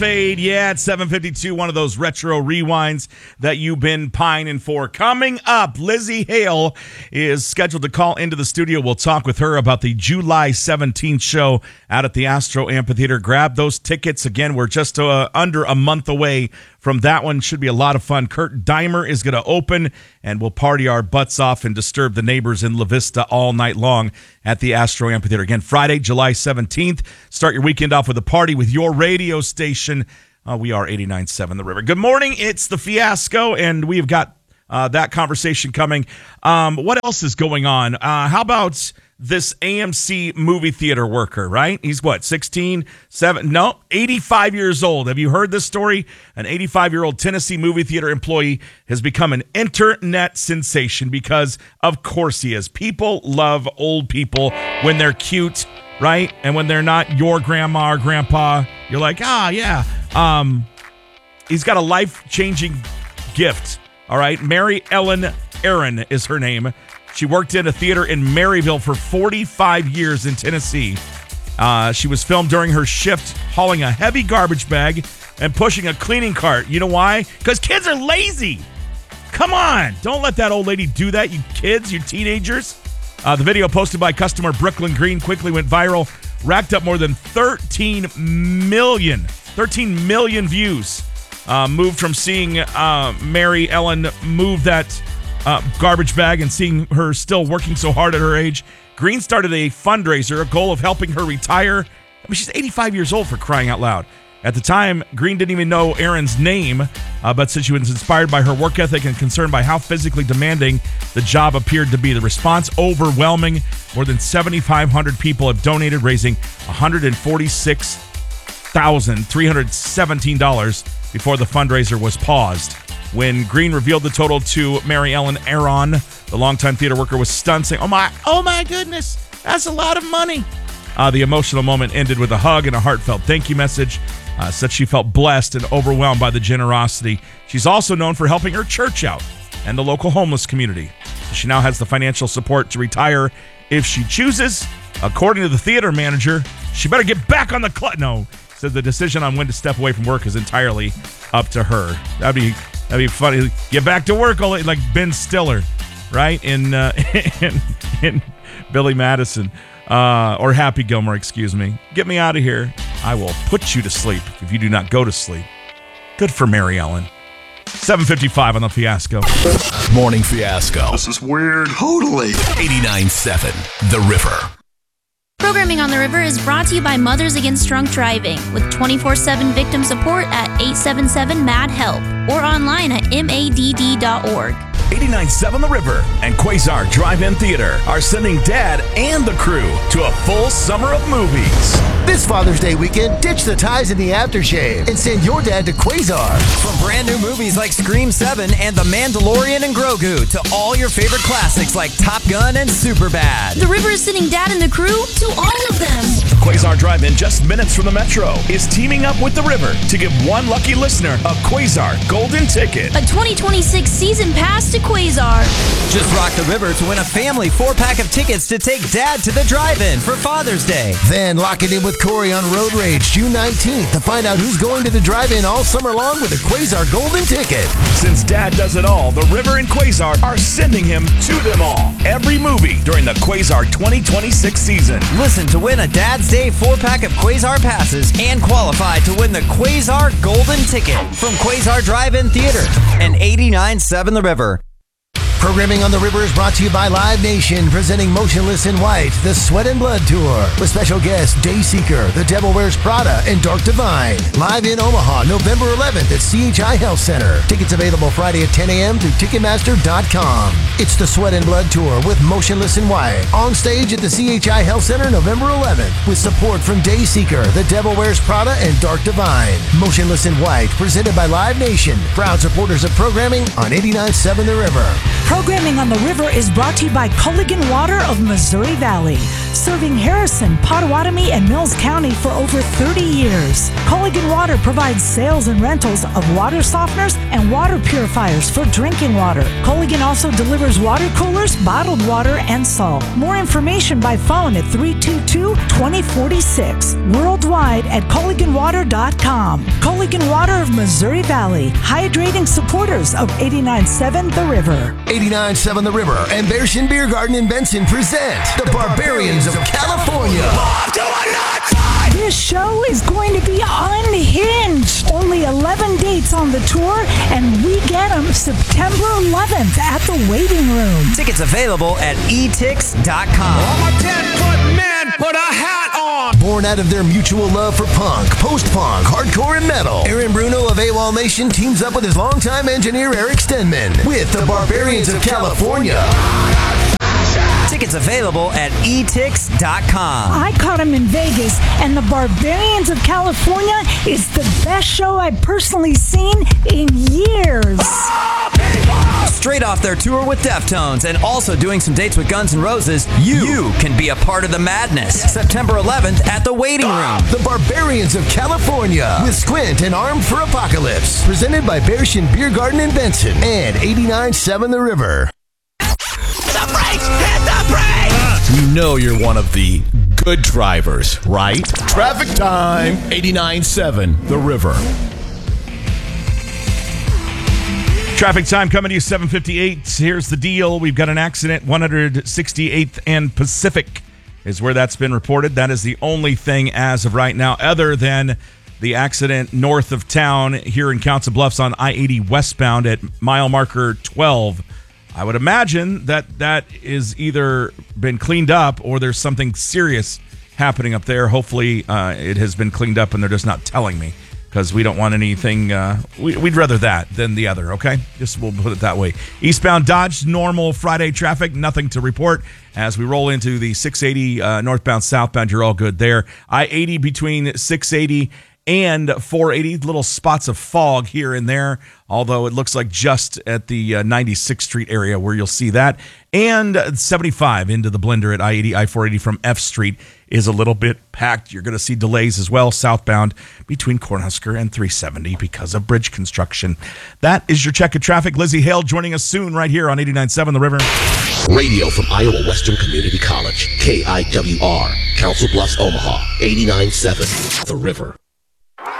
Spade, yeah, it's 7:52, one of those retro rewinds that you've been pining for. Coming up, Lizzie Hale is scheduled to call into the studio. We'll talk with her about the July 17th show out at the Astro Amphitheater. Grab those tickets. Again, we're just under a month away from that one. Should be a lot of fun. Kurt Dimer is going to open, and we'll party our butts off and disturb the neighbors in La Vista all night long at the Astro Amphitheater. Again, Friday, July 17th. Start your weekend off with a party with your radio station. We are 89.7 The River. Good morning. It's the Fiasco, and we've got that conversation coming. What else is going on? How about this AMC movie theater worker, right? He's what, 85 years old. Have you heard this story? An 85-year-old Tennessee movie theater employee has become an internet sensation because, of course, he is. People love old people when they're cute, right? And when they're not your grandma or grandpa, you're like, yeah. He's got a life-changing gift, all right? Mary Ellen Aaron is her name. She worked in a theater in Maryville for 45 years in Tennessee. She was filmed during her shift hauling a heavy garbage bag and pushing a cleaning cart. You know why? Because kids are lazy. Come on. Don't let that old lady do that, you kids, you teenagers. The video posted by customer Brooklyn Green quickly went viral, racked up more than 13 million views. Moved from seeing Mary Ellen move that garbage bag and seeing her still working so hard at her age, Green started a fundraiser, a goal of helping her retire. I mean, she's 85 years old, for crying out loud. At the time, Green didn't even know Aaron's name, but said she was inspired by her work ethic and concerned by how physically demanding the job appeared to be. The response, overwhelming. More than 7,500 people have donated, raising $146,317 before the fundraiser was paused. When Green revealed the total to Mary Ellen Aaron, the longtime theater worker was stunned, saying, oh my goodness, that's a lot of money. The emotional moment ended with a hug and a heartfelt thank you message. Said she felt blessed and overwhelmed by the generosity. She's also known for helping her church out and the local homeless community. So she now has the financial support to retire if she chooses. According to the theater manager, she better get back on the clock. No, said the decision on when to step away from work is entirely up to her. That'd be funny. Get back to work, like Ben Stiller, right? In Billy Madison. Or Happy Gilmore, excuse me. Get me out of here. I will put you to sleep if you do not go to sleep. Good for Mary Ellen. 7:55 on the Fiasco. Morning Fiasco. This is weird. Totally. 89.7 The River. Programming on the River is brought to you by Mothers Against Drunk Driving with 24/7 victim support at 877-MAD-HELP or online at madd.org. 89.7 The River and Quasar Drive-In Theater are sending Dad and the crew to a full summer of movies. This Father's Day weekend, ditch the ties and the aftershave and send your dad to Quasar. From brand new movies like Scream 7 and The Mandalorian and Grogu to all your favorite classics like Top Gun and Superbad. The River is sending Dad and the crew to all of them. Quasar Drive-In, just minutes from the Metro, is teaming up with The River to give one lucky listener a Quasar Golden Ticket. A 2026 season pass to Quasar. Just rock The River to win a family 4-pack of tickets to take Dad to the drive-in for Father's Day. Then lock it in with Corey on Road Rage June 19th to find out who's going to the drive-in all summer long with a Quasar Golden Ticket. Since Dad does it all, The River and Quasar are sending him to them all. Every movie during the Quasar 2026 season. Listen to win a Dad's Day 4-pack of Quasar passes and qualify to win the Quasar Golden Ticket from Quasar Drive-In Theater and 89.7 The River. Programming on the River is brought to you by Live Nation, presenting Motionless in White, the Sweat and Blood Tour, with special guests Dayseeker, The Devil Wears Prada, and Dark Divine. Live in Omaha, November 11th at CHI Health Center. Tickets available Friday at 10 a.m. through Ticketmaster.com. It's the Sweat and Blood Tour with Motionless in White. On stage at the CHI Health Center November 11th, with support from Dayseeker, The Devil Wears Prada, and Dark Divine. Motionless in White, presented by Live Nation, proud supporters of programming on 89.7 The River. Programming on the River is brought to you by Culligan Water of Missouri Valley, serving Harrison, Potawatomi, and Mills County for over 30 years. Culligan Water provides sales and rentals of water softeners and water purifiers for drinking water. Culligan also delivers water coolers, bottled water, and salt. More information by phone at 322-2046. Worldwide at CulliganWater.com. Culligan Water of Missouri Valley, hydrating supporters of 89.7 The River. 89.7 The River and Bearshin Beer Garden in Benson present the Barbarians of California. This show is going to be unhinged. Only 11 dates on the tour, and we get them September 11th at the Waiting Room. Tickets available at etix.com. I'm a 10-foot man, put a hat on. Born out of their mutual love for punk, post-punk, hardcore, and metal, Aaron Bruno of AWOL Nation teams up with his longtime engineer Eric Stenman with the Barbarians of California. Tickets available at etix.com. I caught them in Vegas, and the Barbarians of California is the best show I've personally seen in years. Straight off their tour with Deftones and also doing some dates with Guns N' Roses, you can be a part of the madness. September 11th at the Waiting Room. The Barbarians of California with Squint and Armed for Apocalypse. Presented by Bearshin Beer Garden in Benson and 89.7 The River. You know you're one of the good drivers, right? Traffic time, 89.7 The River. Traffic time coming to you 7:58. Here's the deal. We've got an accident, 168th and Pacific is where that's been reported. That is the only thing as of right now, other than the accident north of town here in Council Bluffs on I-80 westbound at mile marker 12. I would imagine that is either been cleaned up or there's something serious happening up there. Hopefully it has been cleaned up and they're just not telling me, because we don't want anything. We'd rather that than the other, okay? Just we'll put it that way. Eastbound Dodge, normal Friday traffic, nothing to report. As we roll into the 680 northbound, southbound, you're all good there. I-80 between 680 and 480, little spots of fog here and there, although it looks like just at the 96th Street area where you'll see that. And 75 into the blender at I-80, I-480 from F Street is a little bit packed. You're going to see delays as well southbound between Cornhusker and 370 because of bridge construction. That is your check of traffic. Lizzie Hale joining us soon right here on 89.7 The River. Radio from Iowa Western Community College, KIWR, Council Bluffs, Omaha, 89.7 The River.